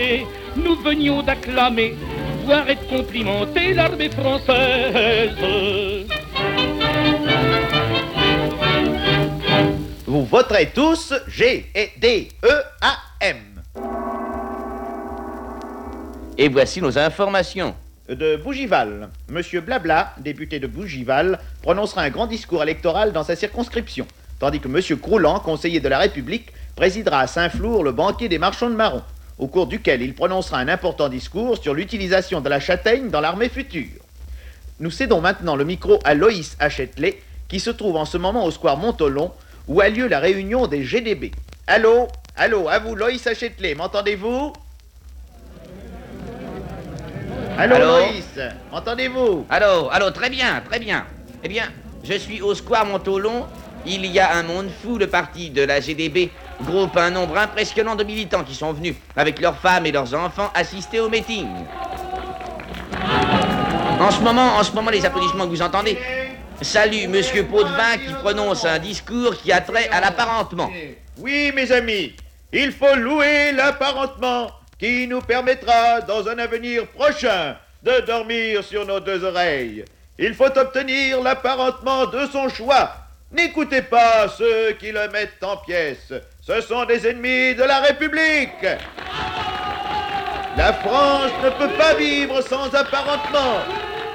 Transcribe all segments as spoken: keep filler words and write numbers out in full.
Nous venions d'acclamer, voire être complimenté l'armée française. Vous voterez tous G et D E A M. Et voici nos informations. De Bougival, Monsieur Blabla, député de Bougival, prononcera un grand discours électoral dans sa circonscription, tandis que Monsieur Croulant, conseiller de la République, présidera à Saint-Flour le banquet des marchands de marrons, au cours duquel il prononcera un important discours sur l'utilisation de la châtaigne dans l'armée future. Nous cédons maintenant le micro à Loïs Hachètelet, qui se trouve en ce moment au square Montolon, où a lieu la réunion des G D B. Allô? Allô, à vous, Loïs Hachètelet, m'entendez-vous? Allô, Allô Loïs, entendez-vous? Allô, allô, très bien, très bien. Eh bien, je suis au square Montolon. Il y a un monde fou, le parti de la G D B groupe un nombre impressionnant de militants qui sont venus, avec leurs femmes et leurs enfants, assister au meeting. En ce moment, en ce moment, les applaudissements que vous entendez saluent Monsieur Potvin qui prononce un discours qui a trait à l'apparentement. Oui, mes amis, il faut louer l'apparentement qui nous permettra, dans un avenir prochain, de dormir sur nos deux oreilles. Il faut obtenir l'apparentement de son choix. N'écoutez pas ceux qui le mettent en pièces. Ce sont des ennemis de la République. La France ne peut pas vivre sans apparentement.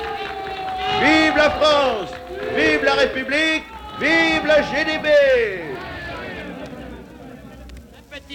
Vive la France, vive la République, vive la G D B.